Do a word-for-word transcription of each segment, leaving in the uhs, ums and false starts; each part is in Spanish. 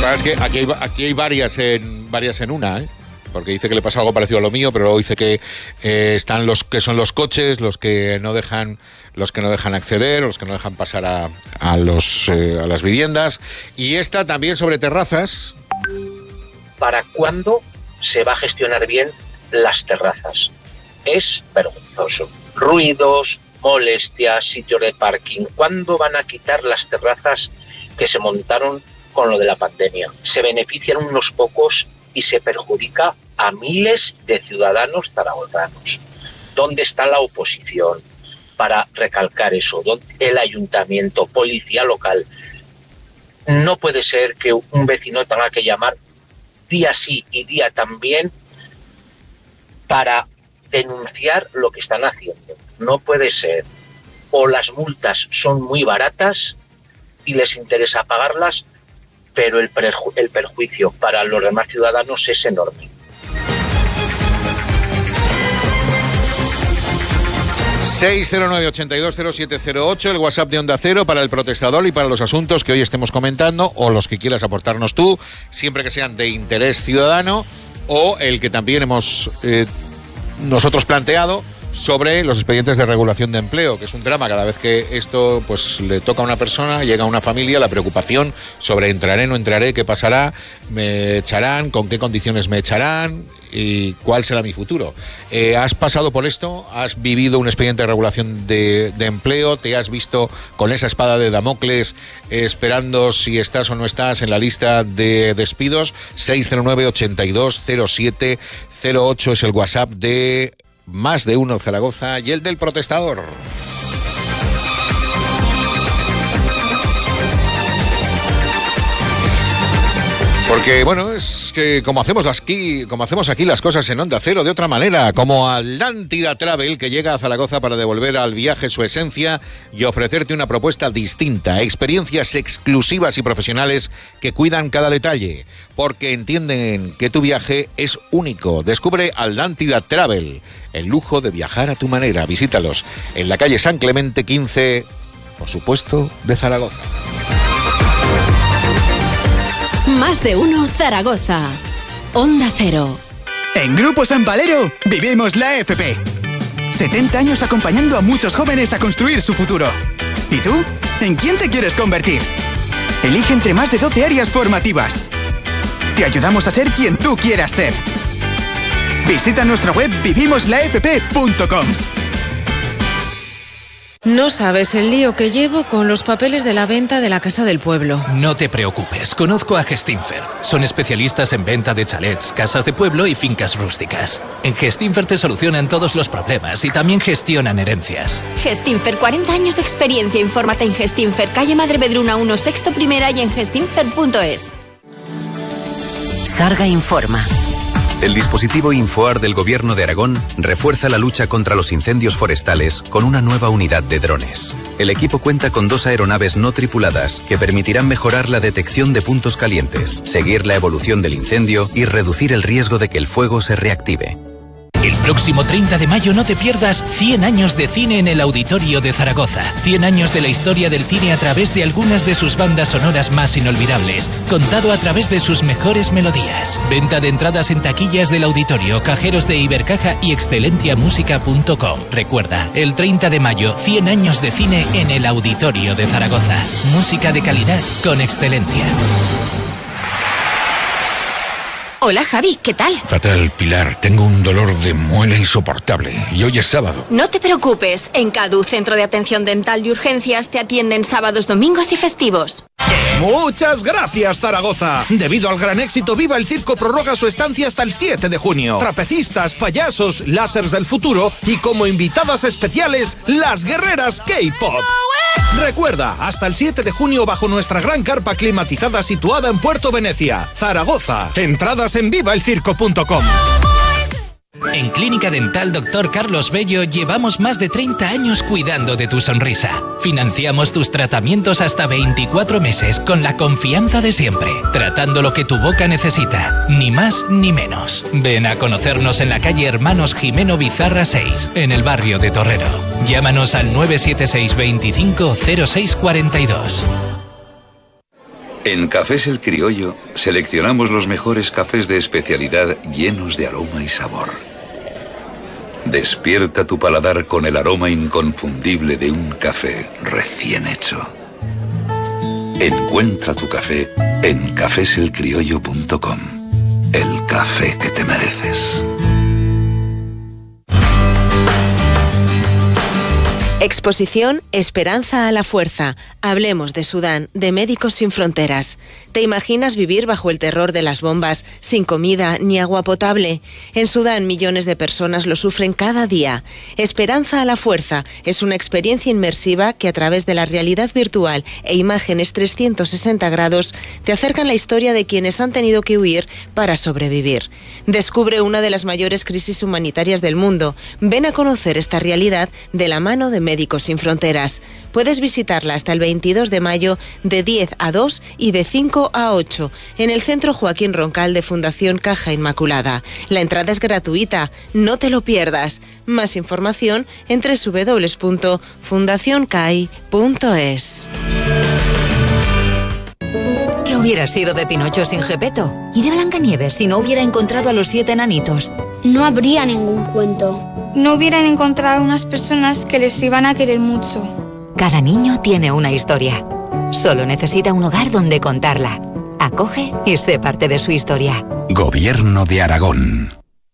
verdad es que aquí hay, aquí hay varias, en, varias en una, ¿eh? Porque dice que le pasa algo parecido a lo mío, pero luego dice que eh, están los que son los coches, los que no dejan, los que no dejan acceder, los que no dejan pasar a, a los eh, a las viviendas. Y esta también sobre terrazas. ¿Para cuándo se va a gestionar bien las terrazas? Es vergonzoso. Ruidos, molestias, sitios de parking. ¿Cuándo van a quitar las terrazas que se montaron con lo de la pandemia? Se benefician unos pocos y se perjudica a miles de ciudadanos zaragozanos. ¿Dónde está la oposición para recalcar eso? ¿Dónde el ayuntamiento, policía local? No puede ser que un vecino tenga que llamar día sí y día también para denunciar lo que están haciendo. No puede ser. O las multas son muy baratas y les interesa pagarlas, pero el, perju- el perjuicio para los demás ciudadanos es enorme. seis cero nueve, ochenta y dos cero siete cero ocho, el WhatsApp de Onda Cero para el protestador y para los asuntos que hoy estemos comentando, o los que quieras aportarnos tú, siempre que sean de interés ciudadano, o el que también hemos eh, nosotros planteado sobre los expedientes de regulación de empleo, que es un drama cada vez que esto pues le toca a una persona, llega a una familia, la preocupación sobre entraré, no entraré, qué pasará, me echarán, con qué condiciones me echarán y cuál será mi futuro. Eh, ¿Has pasado por esto? ¿Has vivido un expediente de regulación de, de empleo? ¿Te has visto con esa espada de Damocles eh, esperando si estás o no estás en la lista de despidos? seis cero nueve, ochenta y dos cero siete cero ocho es el WhatsApp de Más de Uno Zaragoza y el del protestador. Porque, bueno, es que como hacemos aquí, como hacemos aquí las cosas en Onda Cero de otra manera, como Atlántida Travel, que llega a Zaragoza para devolver al viaje su esencia y ofrecerte una propuesta distinta, experiencias exclusivas y profesionales que cuidan cada detalle, porque entienden que tu viaje es único. Descubre Atlántida Travel, el lujo de viajar a tu manera. Visítalos en la calle San Clemente quince, por supuesto, de Zaragoza. Más de Uno Zaragoza. Onda Cero. En Grupo San Valero vivimos la F P. setenta años acompañando a muchos jóvenes a construir su futuro. ¿Y tú? ¿En quién te quieres convertir? Elige entre más de doce áreas formativas. Te ayudamos a ser quien tú quieras ser. Visita nuestra web vivimos la f p punto com. No sabes el lío que llevo con los papeles de la venta de la casa del pueblo. No te preocupes, conozco a Gestinfer. Son especialistas en venta de chalets, casas de pueblo y fincas rústicas. En Gestinfer te solucionan todos los problemas y también gestionan herencias. Gestinfer, cuarenta años de experiencia. Infórmate en Gestinfer, calle Madre Bedruna uno, sexto primera y en gestinfer punto es. Sarga informa. El dispositivo Infoar del Gobierno de Aragón refuerza la lucha contra los incendios forestales con una nueva unidad de drones. El equipo cuenta con dos aeronaves no tripuladas que permitirán mejorar la detección de puntos calientes, seguir la evolución del incendio y reducir el riesgo de que el fuego se reactive. El próximo treinta de mayo no te pierdas cien años de cine en el Auditorio de Zaragoza. cien años de la historia del cine a través de algunas de sus bandas sonoras más inolvidables, contado a través de sus mejores melodías. Venta de entradas en taquillas del Auditorio, cajeros de Ibercaja y excelentia música punto com. Recuerda, el treinta de mayo, cien años de cine en el Auditorio de Zaragoza. Música de calidad con Excelentia. Hola Javi, ¿qué tal? Fatal, Pilar. Tengo un dolor de muela insoportable y hoy es sábado. No te preocupes. En CADU, Centro de Atención Dental y Urgencias, te atienden sábados, domingos y festivos. Muchas gracias, Zaragoza. Debido al gran éxito, Viva el Circo prorroga su estancia hasta el siete de junio. Trapecistas, payasos, lásers del futuro y como invitadas especiales, las guerreras K-pop. Recuerda, hasta el siete de junio bajo nuestra gran carpa climatizada situada en Puerto Venecia, Zaragoza. Entradas en viva el circo punto com. En Clínica Dental Doctor Carlos Bello llevamos más de treinta años cuidando de tu sonrisa. Financiamos tus tratamientos hasta veinticuatro meses con la confianza de siempre, tratando lo que tu boca necesita, ni más ni menos. Ven a conocernos en la calle Hermanos Jimeno Bizarra seis, en el barrio de Torrero. Llámanos al nueve siete seis, veinticinco, cero seis cuarenta y dos. En Cafés El Criollo seleccionamos los mejores cafés de especialidad llenos de aroma y sabor. Despierta tu paladar con el aroma inconfundible de un café recién hecho. Encuentra tu café en cafés el criollo punto com. El café que te mereces. Exposición Esperanza a la Fuerza. Hablemos de Sudán, de Médicos Sin Fronteras. ¿Te imaginas vivir bajo el terror de las bombas, sin comida ni agua potable? En Sudán millones de personas lo sufren cada día. Esperanza a la Fuerza es una experiencia inmersiva que a través de la realidad virtual e imágenes trescientos sesenta grados te acercan la historia de quienes han tenido que huir para sobrevivir. Descubre una de las mayores crisis humanitarias del mundo. Ven a conocer esta realidad de la mano de Médicos Sin Fronteras. Puedes visitarla hasta el veintidós de mayo de diez a dos y de cinco a ocho en el Centro Joaquín Roncal de Fundación Caja Inmaculada. La entrada es gratuita, no te lo pierdas. Más información en doble u doble u doble u punto fundación cai punto es. ¿Qué hubiera sido de Pinocho sin Gepetto? ¿Y de Blancanieves si no hubiera encontrado a los siete enanitos? No habría ningún cuento. No hubieran encontrado unas personas que les iban a querer mucho. Cada niño tiene una historia. Solo necesita un hogar donde contarla. Acoge y sé parte de su historia. Gobierno de Aragón.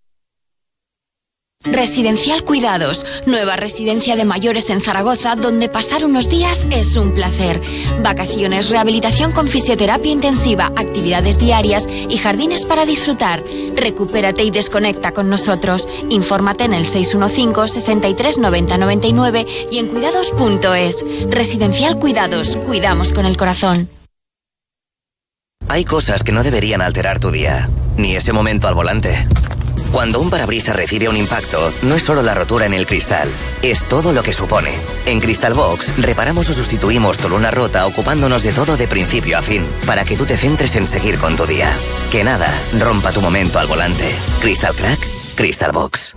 Residencial Cuidados, nueva residencia de mayores en Zaragoza, donde pasar unos días es un placer. Vacaciones, rehabilitación con fisioterapia intensiva, actividades diarias y jardines para disfrutar. Recupérate y desconecta con nosotros. Infórmate en el seis uno cinco, sesenta y tres, noventa, noventa y nueve y en cuidados punto es. Residencial Cuidados, cuidamos con el corazón. Hay cosas que no deberían alterar tu día, ni ese momento al volante. Cuando un parabrisas recibe un impacto, no es solo la rotura en el cristal, es todo lo que supone. En Crystal Box reparamos o sustituimos tu luna rota ocupándonos de todo de principio a fin, para que tú te centres en seguir con tu día. Que nada rompa tu momento al volante. Crystal Crack, Crystal Box.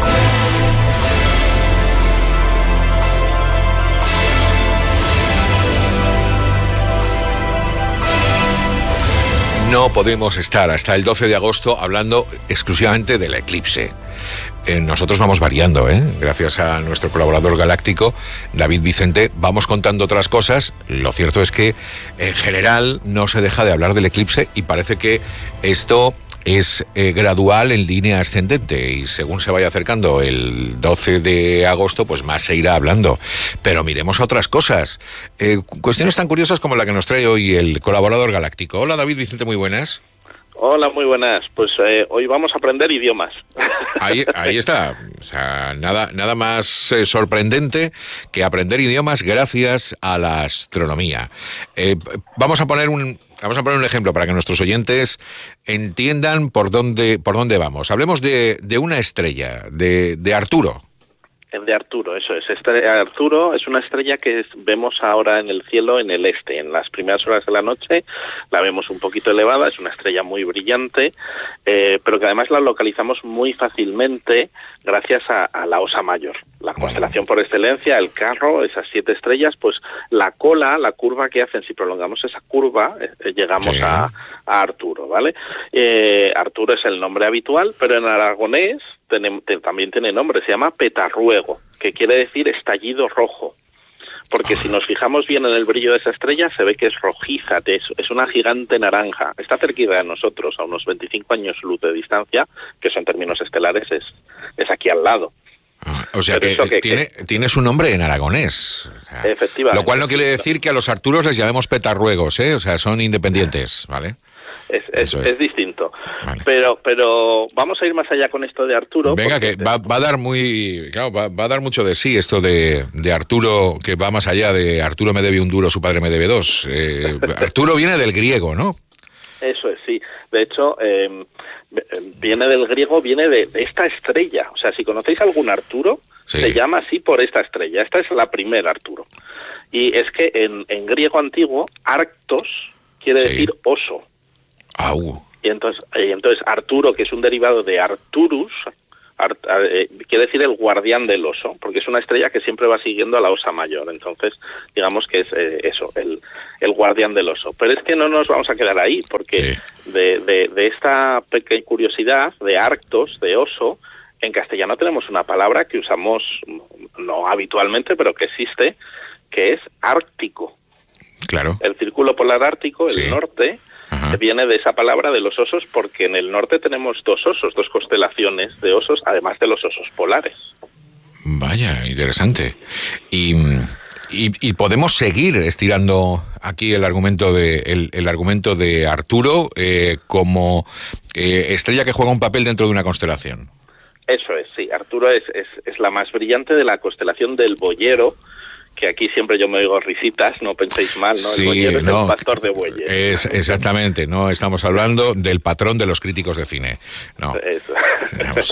No podemos estar hasta el doce de agosto hablando exclusivamente del eclipse. Eh, nosotros vamos variando, ¿eh? Gracias a nuestro colaborador galáctico, David Vicente, vamos contando otras cosas. Lo cierto es que, en general, no se deja de hablar del eclipse y parece que esto es eh, gradual en línea ascendente y según se vaya acercando el doce de agosto, pues más se irá hablando. Pero miremos a otras cosas. Eh, cuestiones tan curiosas como la que nos trae hoy el colaborador galáctico. Hola David Vicente, muy buenas. Hola, muy buenas. Pues eh, hoy vamos a aprender idiomas. Ahí, ahí está. O sea, nada, nada más eh, sorprendente que aprender idiomas gracias a la astronomía. Eh, vamos a poner un, vamos a poner un ejemplo para que nuestros oyentes entiendan por dónde, por dónde vamos. Hablemos de, de una estrella, de, de Arturo. De Arturo, eso es. Este, Arturo es una estrella que es, vemos ahora en el cielo en el este. En las primeras horas de la noche la vemos un poquito elevada, es una estrella muy brillante, eh, pero que además la localizamos muy fácilmente gracias a, a la Osa Mayor. La constelación por excelencia, el carro, esas siete estrellas, pues la cola, la curva que hacen, si prolongamos esa curva, eh, llegamos sí. a, a Arturo, ¿vale? Eh, Arturo es el nombre habitual, pero en aragonés Ten, ten, también tiene nombre, se llama Petarruego, que quiere decir estallido rojo, porque si nos fijamos bien en el brillo de esa estrella se ve que es rojiza, es, es una gigante naranja, está cerquita de nosotros, a unos veinticinco años luz de distancia, que eso en términos estelares es, es aquí al lado. Ah, o sea que, que, tiene, que tiene su nombre en aragonés. O sea, efectivamente. Lo cual no quiere decir que a los Arturos les llamemos petarruegos, ¿eh? O sea, son independientes, ¿vale? Es, es, es. es distinto, vale. pero pero vamos a ir más allá con esto de Arturo. Venga, que va, va a dar muy, claro, va, va a dar mucho de sí esto de, de Arturo, que va más allá de Arturo me debe un duro, su padre me debe dos. Eh, Arturo viene del griego, ¿no? Eso es, sí. De hecho, eh, viene del griego, viene de, de esta estrella. O sea, si conocéis algún Arturo, sí. se llama así por esta estrella. Esta es la primera Arturo. Y es que en, en griego antiguo, Arctos quiere sí. decir oso. Au. Y entonces, y entonces Arturo, que es un derivado de Arturus, Art, eh, quiere decir el guardián del oso, porque es una estrella que siempre va siguiendo a la Osa Mayor. Entonces, digamos que es eh, eso, el, el guardián del oso. Pero es que no nos vamos a quedar ahí, porque sí. de, de, de esta pequeña curiosidad de arctos, de oso, en castellano tenemos una palabra que usamos no habitualmente, pero que existe, que es ártico. Claro. El círculo polar ártico, el sí. norte, Ajá. viene de esa palabra de los osos, porque en el norte tenemos dos osos, dos constelaciones de osos, además de los osos polares. Vaya, interesante. Y, y, y podemos seguir estirando aquí el argumento de el, el argumento de Arturo eh, como eh, estrella que juega un papel dentro de una constelación. Eso es, sí. Arturo es, es, es la más brillante de la constelación del Boyero, que aquí siempre yo me oigo risitas, no penséis mal, ¿no? Sí, el Boyero no, es el pastor de bueyes. Es, exactamente, no estamos hablando del patrón de los críticos de cine. No. Eso.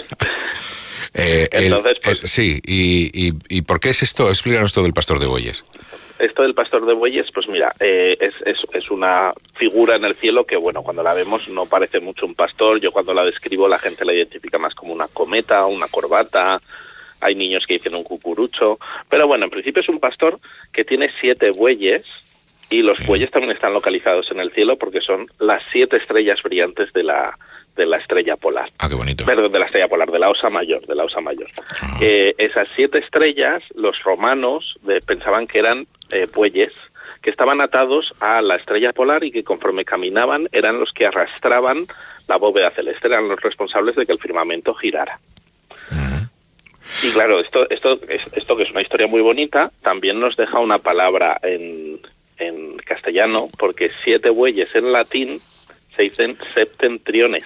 eh, Entonces, el, pues, el, sí, y, y, ¿y por qué es esto? Explícanos todo del pastor de bueyes. Esto del pastor de bueyes, pues mira, eh, es, es, es una figura en el cielo que, bueno, cuando la vemos no parece mucho un pastor. Yo cuando la describo la gente la identifica más como una cometa, una corbata. Hay niños que dicen un cucurucho. Pero bueno, en principio es un pastor que tiene siete bueyes, y los bueyes también están localizados en el cielo porque son las siete estrellas brillantes de la de la estrella polar. Ah, qué bonito. Perdón, de la estrella polar, de la Osa Mayor, de la Osa Mayor. Ah. Eh, esas siete estrellas, los romanos de, pensaban que eran eh, bueyes que estaban atados a la estrella polar y que conforme caminaban eran los que arrastraban la bóveda celeste, eran los responsables de que el firmamento girara. Uh-huh. Y claro, esto, esto, esto que es una historia muy bonita, también nos deja una palabra en, en castellano, porque siete bueyes en latín se dicen septentriones.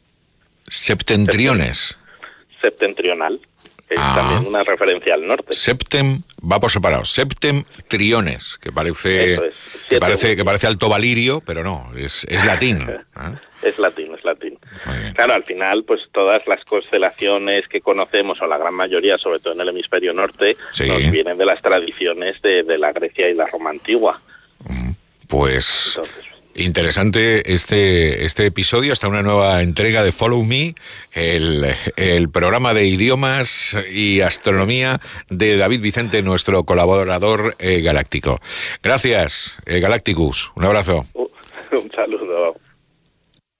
Septentriones. Septentrional. Es ah. también una referencia al norte. Septem, va por separado. Septentriones, que parece es. que parece que parece Alto Valirio, pero no, es, es latín. ¿eh? Es latín, es latín. Claro, al final, pues todas las constelaciones que conocemos, o la gran mayoría, sobre todo en el hemisferio norte, sí. nos vienen de las tradiciones de, de la Grecia y la Roma antigua. Pues... Entonces, interesante este este episodio, hasta una nueva entrega de Follow Me, el, el programa de idiomas y astronomía de David Vicente, nuestro colaborador eh, galáctico. Gracias, eh, Galacticus. Un abrazo.